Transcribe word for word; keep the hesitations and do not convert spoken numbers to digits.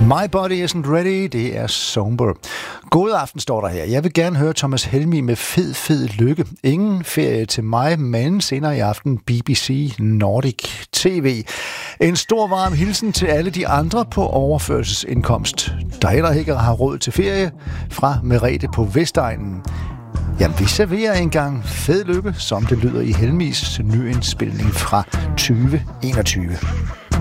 My Body Isn't Ready, det er Somber. God aften, står der her. Jeg vil gerne høre Thomas Helmig med Fed, fed lykke. Ingen ferie til mig, men senere i aften B B C Nordic T V. En stor varm hilsen til alle de andre på overførselsindkomst, der heller ikke har råd til ferie, fra Merete på Vestegnen. Jamen, vi serverer engang fed lykke, som det lyder i Helmigs nyindspilning fra tyve enogtyve.